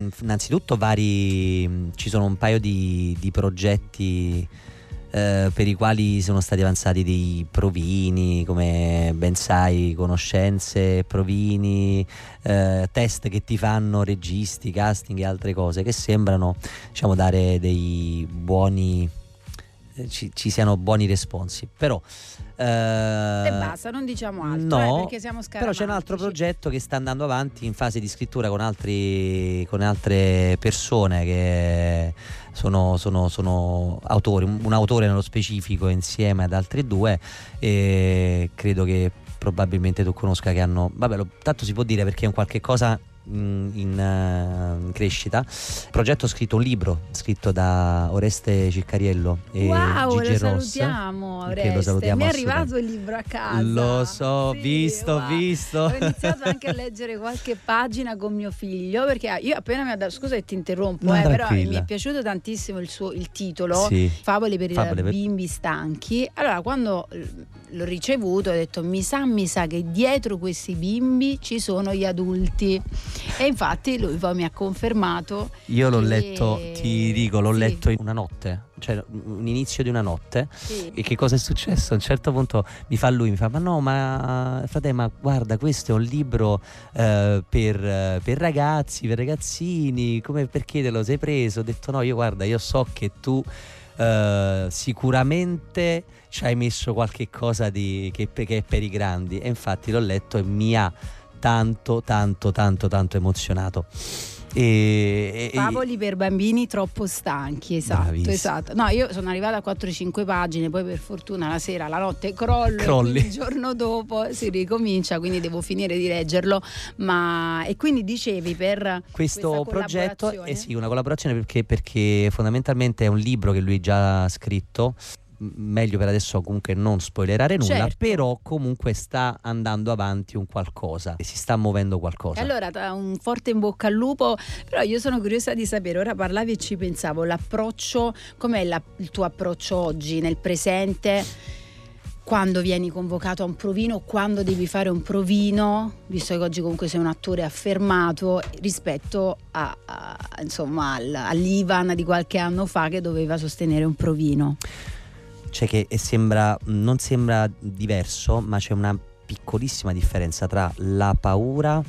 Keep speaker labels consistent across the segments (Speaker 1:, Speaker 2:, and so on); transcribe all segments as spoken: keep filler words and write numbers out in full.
Speaker 1: innanzitutto vari, ci sono un paio di, di progetti eh, per i quali sono stati avanzati dei provini, come ben sai, conoscenze, provini, eh, test che ti fanno registi, casting e altre cose che sembrano, diciamo, dare dei buoni, eh, ci, ci siano buoni responsi, però
Speaker 2: e basta, non diciamo altro,
Speaker 1: no,
Speaker 2: eh, perché siamo
Speaker 1: però c'è un altro
Speaker 2: scaramantici.
Speaker 1: progetto che sta andando avanti in fase di scrittura con altri con altre persone che sono, sono, sono autori, un, un autore nello specifico insieme ad altri due, e credo che probabilmente tu conosca, che hanno, vabbè, lo, tanto si può dire perché è un qualche cosa in, in, uh, in crescita. Progetto scritto, un libro scritto da Oreste Ciccariello e
Speaker 2: Wow,
Speaker 1: Gigi
Speaker 2: lo
Speaker 1: Ross,
Speaker 2: salutiamo,
Speaker 1: che
Speaker 2: Oreste.
Speaker 1: lo salutiamo.
Speaker 2: Mi è arrivato il libro a casa.
Speaker 1: Lo so,
Speaker 2: Sì,
Speaker 1: visto,
Speaker 2: wow.
Speaker 1: visto.
Speaker 2: Ho iniziato anche a leggere qualche pagina con mio figlio, perché io appena mi ha dato, scusa che ti interrompo,
Speaker 1: No,
Speaker 2: eh, però
Speaker 1: tranquilla.
Speaker 2: mi è piaciuto tantissimo il suo il titolo,
Speaker 1: Sì.
Speaker 2: Favole per
Speaker 1: Favole per-
Speaker 2: bimbi stanchi. Allora, quando l'ho ricevuto ho detto mi sa mi sa che dietro questi bimbi ci sono gli adulti, e infatti lui poi mi ha confermato.
Speaker 1: Io l'ho
Speaker 2: che-
Speaker 1: letto, ti dico, l'ho
Speaker 2: sì,
Speaker 1: letto in una notte, cioè un inizio di una notte.
Speaker 2: sì.
Speaker 1: E che cosa è successo? A un certo punto mi fa lui, mi fa: ma no, ma frate, ma guarda, questo è un libro eh, per, eh, per ragazzi, per ragazzini, come, perché te lo sei preso? Ho detto no, io guarda, io so che tu eh, sicuramente ci hai messo qualche cosa di, che, che è per i grandi, e infatti l'ho letto e mi ha tanto tanto tanto tanto emozionato. E, e-
Speaker 2: Favoli per bambini troppo stanchi, esatto,
Speaker 1: Bravissimo.
Speaker 2: esatto. No, io sono arrivata a quattro cinque pagine, poi per fortuna la sera, la notte crollo,
Speaker 1: Crolli.
Speaker 2: e quindi il giorno dopo si ricomincia, quindi devo finire di leggerlo. Ma e quindi dicevi per
Speaker 1: questo
Speaker 2: questa
Speaker 1: progetto
Speaker 2: collaborazione?
Speaker 1: è sì una collaborazione, perché, perché fondamentalmente è un libro che lui già ha scritto. M- meglio per adesso comunque non spoilerare nulla,
Speaker 2: Certo.
Speaker 1: però comunque sta andando avanti un qualcosa e si sta muovendo qualcosa.
Speaker 2: E allora ta- un forte in bocca al lupo, però io sono curiosa di sapere, ora parlavi e ci pensavo, l'approccio, com'è la- il tuo approccio oggi, nel presente, quando vieni convocato a un provino, quando devi fare un provino, visto che oggi comunque sei un attore affermato, rispetto a, a- insomma al- all'Ivan di qualche anno fa che doveva sostenere un provino.
Speaker 1: Cioè che e sembra, non sembra diverso, ma c'è una piccolissima differenza tra la paura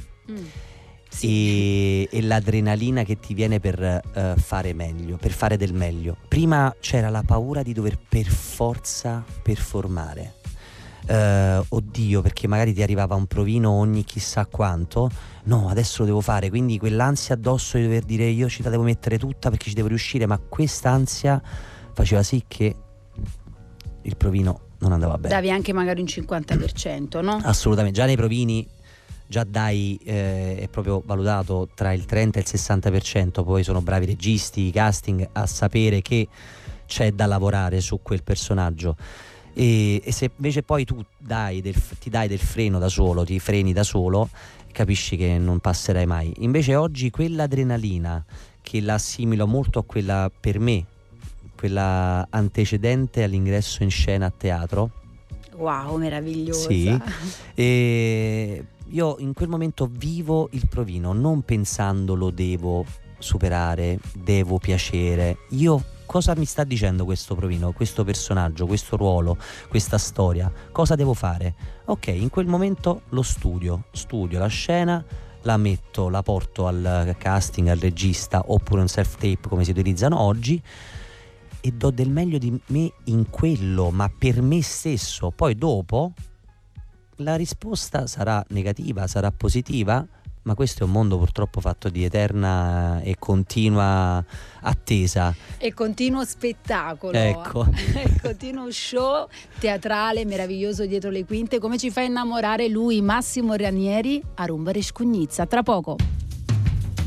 Speaker 1: e, e l'adrenalina che ti viene per eh, fare meglio, per fare del meglio. Prima c'era la paura di dover per forza performare. Eh, oddio, perché magari ti arrivava un provino ogni chissà quanto. No, adesso lo devo fare, quindi quell'ansia addosso di dover dire io ci la devo mettere tutta perché ci devo riuscire, ma quest'ansia faceva sì che il provino non andava bene.
Speaker 2: Davi anche magari un cinquanta per cento, no?
Speaker 1: Assolutamente, già nei provini già dai, eh, è proprio valutato tra il trenta e il sessanta per cento, poi sono bravi registi, i casting a sapere che c'è da lavorare su quel personaggio. E, e se invece poi tu dai del, ti dai del freno da solo, ti freni da solo, capisci che non passerai mai. Invece oggi quell'adrenalina, che la assimilo molto a quella, per me, quella antecedente all'ingresso in scena a teatro.
Speaker 2: Wow, meravigliosa.
Speaker 1: Sì. E io in quel momento vivo il provino, non pensando lo devo superare, devo piacere. Io cosa mi sta dicendo questo provino, questo personaggio, questo ruolo, questa storia? Cosa devo fare? Ok, in quel momento lo studio, studio la scena, la metto, la porto al casting, al regista, oppure un self-tape come si utilizzano oggi, e do del meglio di me in quello, ma per me stesso. Poi dopo la risposta sarà negativa, sarà positiva, ma questo è un mondo purtroppo fatto di eterna e continua attesa.
Speaker 2: E continuo spettacolo,
Speaker 1: Ecco.
Speaker 2: continuo show teatrale meraviglioso dietro le quinte. Come ci fa innamorare lui, Massimo Ranieri, a Rumba Rescugnizza. Tra poco.